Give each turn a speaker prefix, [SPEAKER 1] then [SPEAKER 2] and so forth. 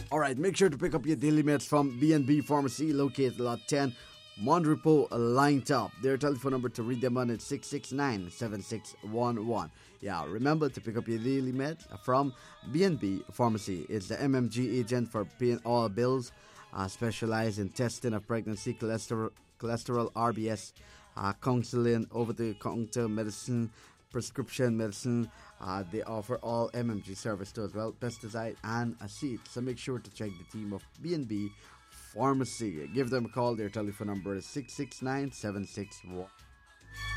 [SPEAKER 1] Alright, make sure to pick up your daily meds from B&B Pharmacy, located lot 10, Monrepo Line Top. Their telephone number to read them on is 669-7611. Yeah, remember to pick up your daily meds from B&B Pharmacy. It's the MMG agent for paying all bills, specialized in testing of pregnancy, cholesterol, RBS, counseling, over-the-counter medicine, prescription medicine. They offer all MMG service too as well, pesticide and seed. So make sure to check the team of B&B Pharmacy. Give them a call. Their telephone number is 669-761.